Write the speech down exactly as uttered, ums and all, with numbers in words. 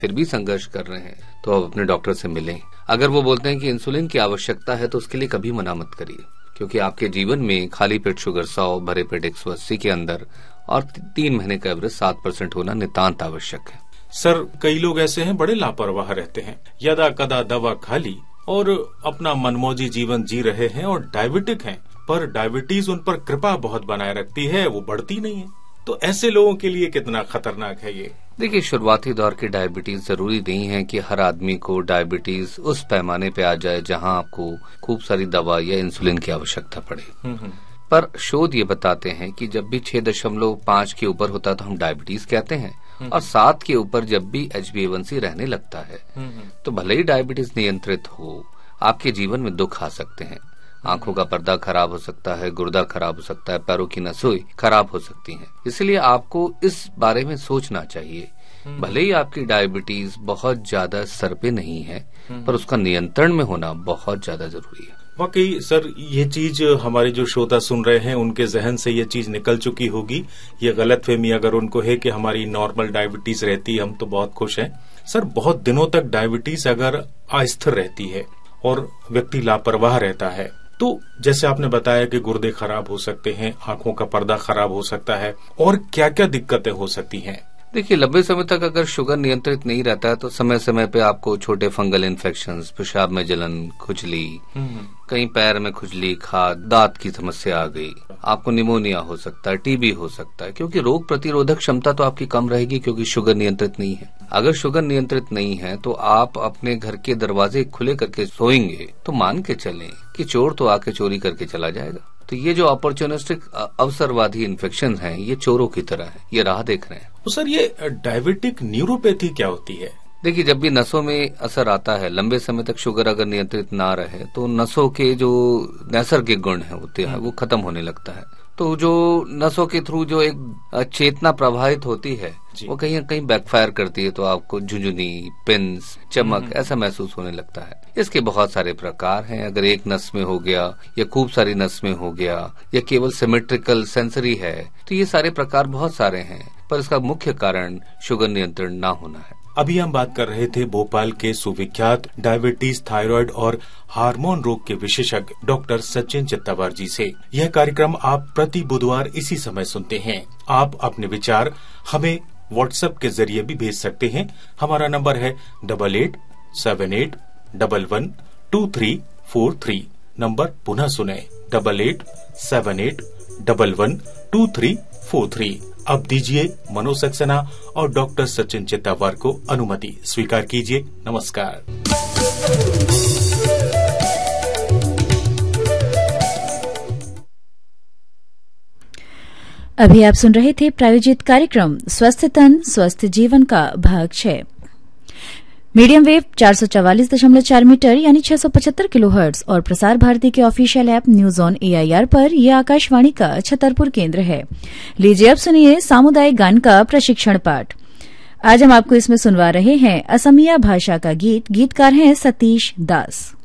फिर भी संघर्ष कर रहे हैं तो आप अपने डॉक्टर से मिलें। अगर वो बोलते हैं कि इंसुलिन की आवश्यकता है तो उसके लिए कभी मना मत करिए, क्योंकि आपके जीवन में खाली पेट शुगर सौ, भरे पेट एक सौ अस्सी के अंदर और तीन महीने का एवरेज सात परसेंट होना नितांत आवश्यक है। सर, कई लोग ऐसे हैं बड़े लापरवाह रहते हैं, यदा कदा दवा खा ली और अपना मनमौजी जीवन जी रहे हैं और डायबिटिक हैं, पर डायबिटीज उन पर कृपा बहुत बनाए रखती है, वो बढ़ती नहीं है। तो ऐसे लोगों के लिए कितना खतरनाक है ये? देखिए, शुरुआती दौर की डायबिटीज जरूरी नहीं है कि हर आदमी को डायबिटीज उस पैमाने पे आ जाए जहां आपको खूब सारी दवा या इंसुलिन की आवश्यकता पड़े। पर शोध ये बताते हैं कि जब भी छह दशमलव पांच के ऊपर होता है तो हम डायबिटीज कहते हैं, और सात के ऊपर जब भी एच बी ए वन सी रहने लगता है तो भले ही डायबिटीज नियंत्रित हो, आपके जीवन में दुख आ सकते हैं। आंखों का पर्दा खराब हो सकता है, गुर्दा खराब हो सकता है, पैरों की नसें खराब हो सकती हैं। इसलिए आपको इस बारे में सोचना चाहिए। भले ही आपकी डायबिटीज बहुत ज्यादा स्तर पे नहीं है, पर उसका नियंत्रण में होना बहुत ज्यादा जरूरी है। वाकई सर, ये चीज हमारे जो श्रोता सुन रहे हैं उनके जहन से ये चीज निकल चुकी होगी। ये गलतफहमी अगर उनको है कि हमारी नॉर्मल डायबिटीज रहती है, हम तो बहुत खुश हैं। सर, बहुत दिनों तक डायबिटीज अगर अस्थिर रहती है और व्यक्ति लापरवाह रहता है तो जैसे आपने बताया कि गुर्दे खराब हो सकते हैं, आंखों का पर्दा खराब हो सकता है, और क्या क्या दिक्कतें हो सकती हैं? देखिए, लंबे समय तक अगर शुगर नियंत्रित नहीं रहता है तो समय समय पे आपको छोटे फंगल इन्फेक्शंस, पेशाब में जलन, खुजली, कहीं पैर में खुजली, खाद, दांत की समस्या आ गई, आपको निमोनिया हो सकता है, टी बी हो सकता है, क्योंकि रोग प्रतिरोधक क्षमता तो आपकी कम रहेगी क्योंकि शुगर नियंत्रित नहीं है। अगर शुगर नियंत्रित नहीं है तो आप अपने घर के दरवाजे खुले करके सोएंगे तो मान के चलें कि चोर तो आके चोरी करके चला जाएगा। तो ये जो अपॉर्चुनिस्टिक अवसरवादी इन्फेक्शन हैं, ये चोरों की तरह है, ये राह देख रहे हैं। तो सर, ये डायबिटिक न्यूरोपैथी क्या होती है? देखिए, जब भी नसों में असर आता है, लंबे समय तक शुगर अगर नियंत्रित ना रहे तो नसों के जो नैसर्गिक गुण है होते हैं वो खत्म होने लगता है। तो जो नसों के थ्रू जो एक चेतना प्रभावित होती है वो कहीं न कहीं बैकफायर करती है, तो आपको झुंझुनी, पिंस, चमक ऐसा महसूस होने लगता है। इसके बहुत सारे प्रकार हैं। अगर एक नस में हो गया या खूब सारी नस में हो गया या केवल सिमेट्रिकल सेंसरी है, तो ये सारे प्रकार बहुत सारे हैं, पर इसका मुख्य कारण शुगर नियंत्रण ना होना है। अभी हम बात कर रहे थे भोपाल के सुविख्यात डायबिटीज, थायराइड और हार्मोन रोग के विशेषज्ञ डॉक्टर सचिन चित्तावर जी से। यह कार्यक्रम आप प्रति बुधवार इसी समय सुनते हैं। आप अपने विचार हमें व्हाट्सएप के जरिए भी भेज सकते हैं। हमारा नंबर है double eight seven eight double one two three four three. Number पुनः सुने, double eight seven eight double one two three four three. अब दीजिए मनोज सक्सेना और डॉक्टर सचिन चित्तावर को अनुमति। स्वीकार कीजिए। नमस्कार। अभी आप सुन रहे थे प्रायोजित कार्यक्रम स्वस्थ तन स्वस्थ जीवन का भाग छह। मीडियम वेव चार सौ चवालीस दशमलव चार मीटर यानी छह सौ पचहत्तर किलो हर्ट्ज और प्रसार भारती के official app news on A I R पर यह आकाशवाणी का छतरपुर केंद्र है। लीजिए अब सुनिए सामुदायिक गान का प्रशिक्षण पाठ। आज हम आपको इसमें सुनवा रहे हैं असमिया भाषा का गीत। गीतकार हैं सतीश दास।